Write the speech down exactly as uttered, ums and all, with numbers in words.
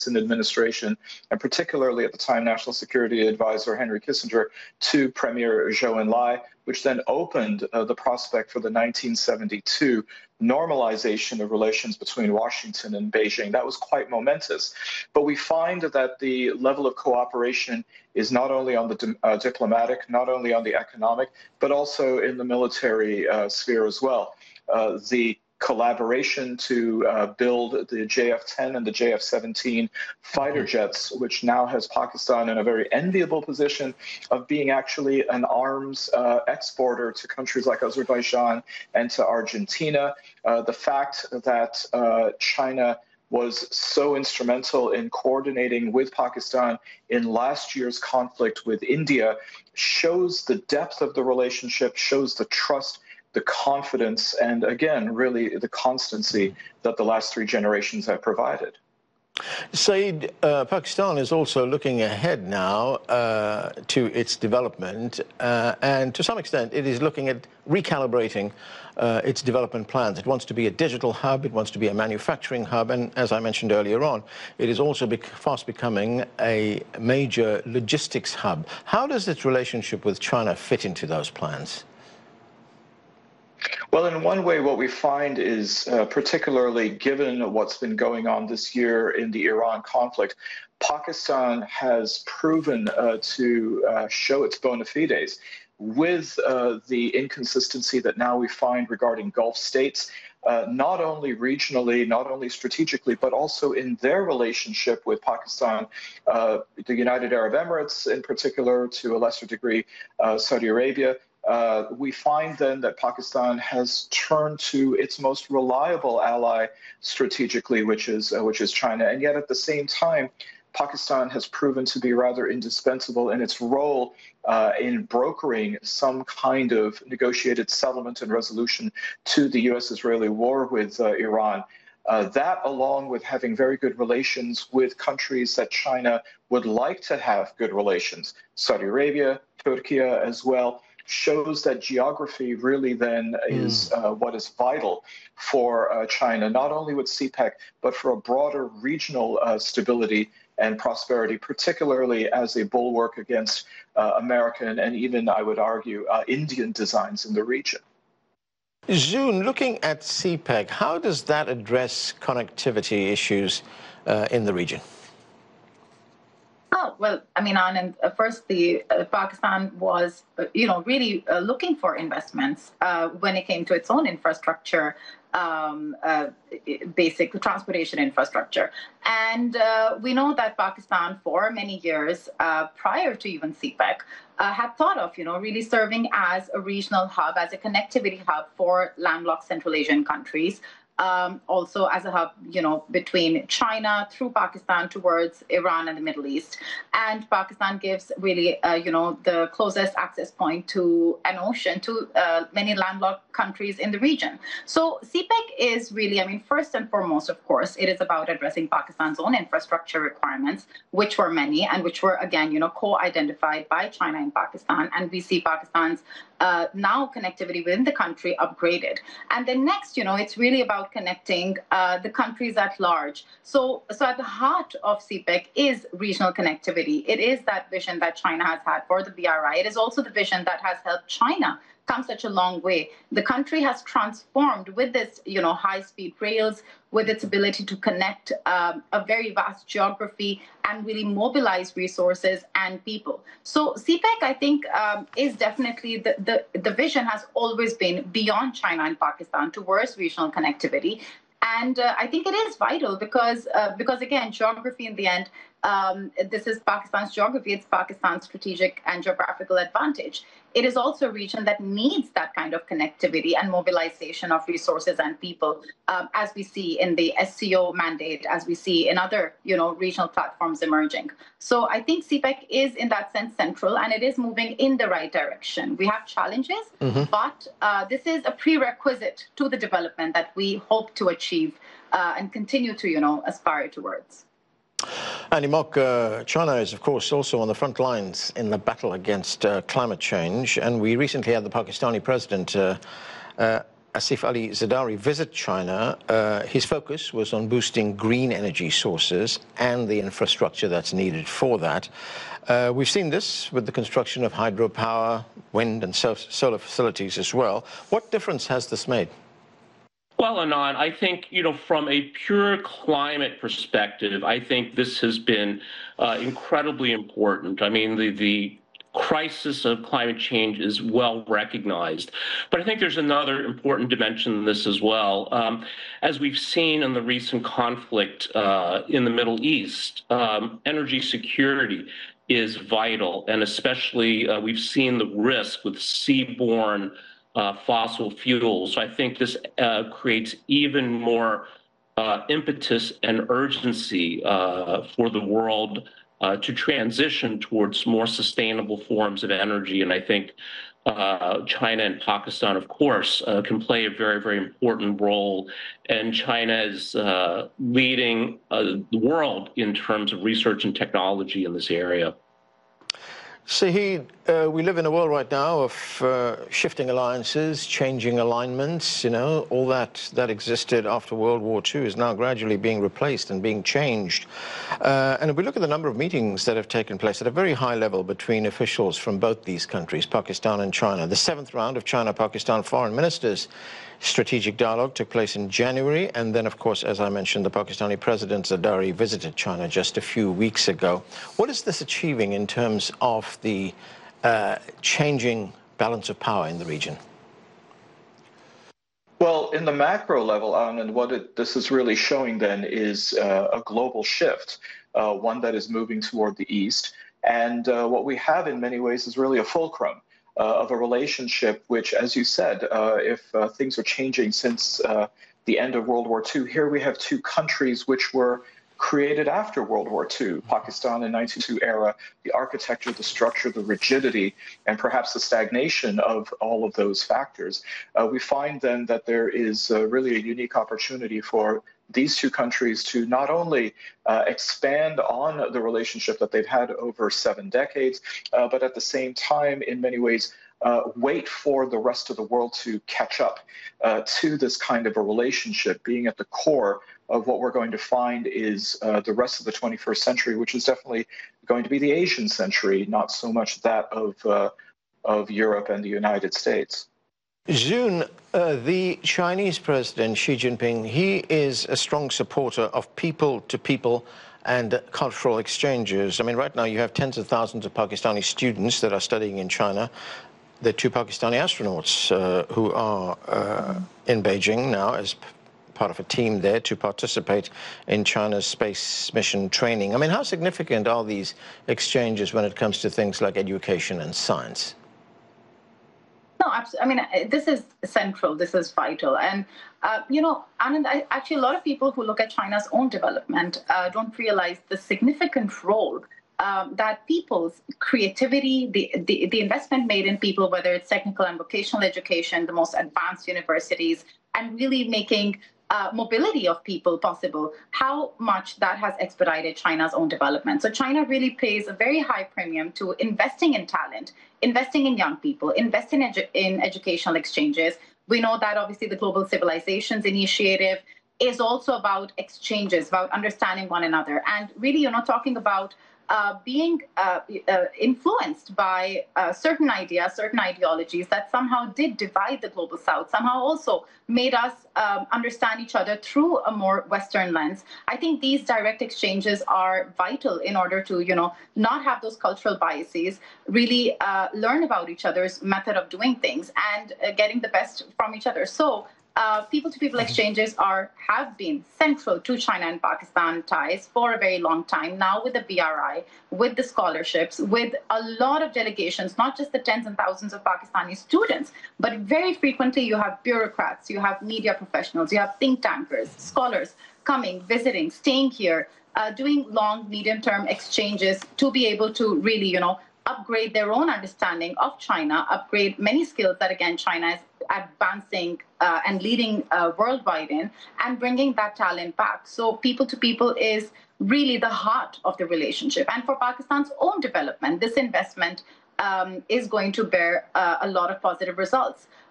administration, and particularly at the time National Security Advisor Henry Kissinger, to Premier Zhou Enlai, which then opened uh, the prospect for the nineteen seventy-two normalization of relations between Washington and Beijing. That was quite momentous. But we find that the level of cooperation is not only on the uh, diplomatic, not only on the economic, but also in the military uh, sphere as well. Uh, the collaboration to uh, build the J F ten and the J F seventeen fighter jets, which now has Pakistan in a very enviable position of being actually an arms uh, exporter to countries like Azerbaijan and to Argentina. Uh, the fact that uh, China was so instrumental in coordinating with Pakistan in last year's conflict with India shows the depth of the relationship, shows the trust, the confidence, and again, really the constancy that the last three generations have provided. Saeed, uh, Pakistan is also looking ahead now uh, to its development, uh, and to some extent it is looking at recalibrating uh, its development plans. It wants to be a digital hub, it wants to be a manufacturing hub, and as I mentioned earlier on, it is also bec fast becoming a major logistics hub. How does its relationship with China fit into those plans? Well, in one way, what we find is, uh, particularly given what's been going on this year in the Iran conflict, Pakistan has proven uh, to uh, show its bona fides with uh, the inconsistency that now we find regarding Gulf states, uh, not only regionally, not only strategically, but also in their relationship with Pakistan, uh, the United Arab Emirates in particular, to a lesser degree, uh, Saudi Arabia. Uh, we find then that Pakistan has turned to its most reliable ally strategically, which is uh, which is China, and yet at the same time, Pakistan has proven to be rather indispensable in its role uh, in brokering some kind of negotiated settlement and resolution to the U S-Israeli war with uh, Iran. Uh, that, along with having very good relations with countries that China would like to have good relations, Saudi Arabia, Turkey as well, shows that geography really then is mm. uh, what is vital for uh, China, not only with CPEC, but for a broader regional uh, stability and prosperity, particularly as a bulwark against uh, American and even, I would argue, uh, Indian designs in the region. June, looking at CPEC, how does that address connectivity issues uh, in the region? Oh, well, I mean, Anand, uh, first, the uh, Pakistan was, uh, you know, really uh, looking for investments uh, when it came to its own infrastructure, um, uh, basic transportation infrastructure. And uh, we know that Pakistan, for many years, uh, prior to even CPEC, uh, had thought of, you know, really serving as a regional hub, as a connectivity hub for landlocked Central Asian countries. Um, also as a hub, you know, between China through Pakistan towards Iran and the Middle East. And Pakistan gives really, uh, you know, the closest access point to an ocean to uh, many landlocked countries in the region. So CPEC is really, I mean, first and foremost, of course, it is about addressing Pakistan's own infrastructure requirements, which were many and which were, again, you know, co-identified by China and Pakistan. And we see Pakistan's uh, now connectivity within the country upgraded. And then next, you know, it's really about connecting uh, the countries at large. So, so at the heart of CPEC is regional connectivity. It is that vision that China has had for the B R I. It is also the vision that has helped China come such a long way. The country has transformed with this, you know, high-speed rails, with its ability to connect um, a very vast geography and really mobilize resources and people. So CPEC, I think, um, is definitely, the, the, the vision has always been beyond China and Pakistan towards regional connectivity. And uh, I think it is vital because, uh, because again, geography in the end, um, this is Pakistan's geography, it's Pakistan's strategic and geographical advantage. It is also a region that needs that kind of connectivity and mobilization of resources and people, um, as we see in the S C O mandate, as we see in other, you know, regional platforms emerging. So I think CPEC is, in that sense, central, and it is moving in the right direction. We have challenges, mm-hmm. but uh, this is a prerequisite to the development that we hope to achieve uh, and continue to, you know, aspire towards. Andy Mok, uh, China is, of course, also on the front lines in the battle against uh, climate change. And we recently had the Pakistani president uh, uh, Asif Ali Zardari visit China, uh, his focus was on boosting green energy sources and the infrastructure that's needed for that. Uh, we've seen this with the construction of hydropower, wind and solar facilities as well. What difference has this made? Well, Anand, I think, you know, from a pure climate perspective, I think this has been uh, incredibly important. I mean, the, the crisis of climate change is well recognized. But I think there's another important dimension in this as well. Um, as we've seen in the recent conflict uh, in the Middle East, um, energy security is vital, and especially uh, we've seen the risk with seaborne uh, fossil fuels. So I think this uh, creates even more uh, impetus and urgency uh, for the world Uh, to transition towards more sustainable forms of energy. And I think uh, China and Pakistan, of course, uh, can play a very, very important role. And China is uh, leading uh, the world in terms of research and technology in this area. Sahid, uh, we live in a world right now of uh, shifting alliances, changing alignments, you know, all that that existed after World War Two is now gradually being replaced and being changed. Uh, and if we look at the number of meetings that have taken place at a very high level between officials from both these countries, Pakistan and China, the seventh round of China-Pakistan foreign ministers strategic dialogue took place in January, and then, of course, as I mentioned, the Pakistani President Zardari visited China just a few weeks ago. What is this achieving in terms of the uh, changing balance of power in the region? Well, in the macro level, Anand, what it, this is really showing then is uh, a global shift, uh, one that is moving toward the east. And uh, what we have in many ways is really a fulcrum Uh, of a relationship which, as you said, uh, if uh, things are changing since uh, the end of World War Two, here we have two countries which were created after World War Two, Pakistan in nineteen ninety-two era, the architecture, the structure, the rigidity, and perhaps the stagnation of all of those factors. Uh, we find then that there is uh, really a unique opportunity for these two countries to not only uh, expand on the relationship that they've had over seven decades, uh, but at the same time, in many ways, uh, wait for the rest of the world to catch up uh, to this kind of a relationship, being at the core of what we're going to find is uh, the rest of the twenty-first century, which is definitely going to be the Asian century, not so much that of, uh, of Europe and the United States. June, uh, the Chinese President Xi Jinping, he is a strong supporter of people-to-people and cultural exchanges. I mean, right now you have tens of thousands of Pakistani students that are studying in China. There are two Pakistani astronauts uh, who are uh, in Beijing now as part of a team there to participate in China's space mission training. I mean, how significant are these exchanges when it comes to things like education and science? No, absolutely. I mean, this is central. This is vital. And, uh, you know, Anand, I, actually, a lot of people who look at China's own development uh, don't realize the significant role um, that people's creativity, the, the, the investment made in people, whether it's technical and vocational education, the most advanced universities, and really making Uh, mobility of people possible, how much that has expedited China's own development. So China really pays a very high premium to investing in talent, investing in young people, investing in, edu in educational exchanges. We know that obviously the Global Civilizations Initiative is also about exchanges, about understanding one another. And really, you're not talking about Uh, being uh, uh, influenced by uh, certain ideas, certain ideologies that somehow did divide the global south, somehow also made us um, understand each other through a more Western lens. I think these direct exchanges are vital in order to, you know, not have those cultural biases, really uh, learn about each other's method of doing things and uh, getting the best from each other. So Uh, people-to-people exchanges are have been central to China and Pakistan ties for a very long time. Now with the B R I, with the scholarships, with a lot of delegations, not just the tens and thousands of Pakistani students, but very frequently you have bureaucrats, you have media professionals, you have think tankers, scholars coming, visiting, staying here, uh, doing long, medium-term exchanges to be able to really, you know, upgrade their own understanding of China, upgrade many skills that, again, China is advancing uh, and leading uh, worldwide in, and bringing that talent back. So people to people is really the heart of the relationship. And for Pakistan's own development, this investment um, is going to bear uh, a lot of positive results.